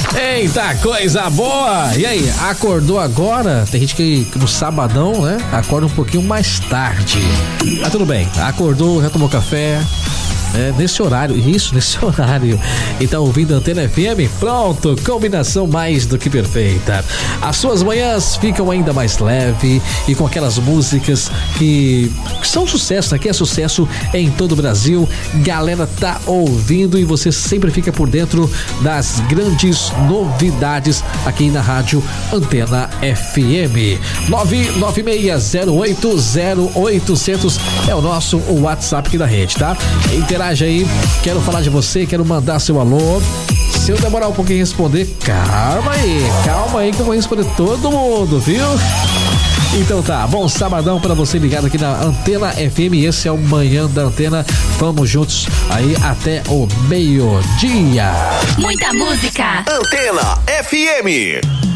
Eita, coisa boa! E aí, acordou agora? Tem gente que no sabadão, né? Acorda um pouquinho mais tarde. Mas tudo bem, acordou, já tomou café. Nesse horário, nesse horário. Então, ouvindo a Antena FM, pronto, combinação mais do que perfeita. As suas manhãs ficam ainda mais leve e com aquelas músicas que são sucesso, aqui é sucesso em todo o Brasil. Galera tá ouvindo e você sempre fica por dentro das grandes novidades aqui na rádio Antena FM. 996080800 é o nosso WhatsApp aqui da rede, tá? Interage aí, quero falar de você, quero mandar seu alô. Se eu demorar um pouquinho em responder, calma aí que eu vou responder todo mundo, viu? Então tá, bom sabadão pra você ligado aqui na Antena FM, esse é o Manhã da Antena, vamos juntos aí até o meio-dia. Muita música. Antena FM.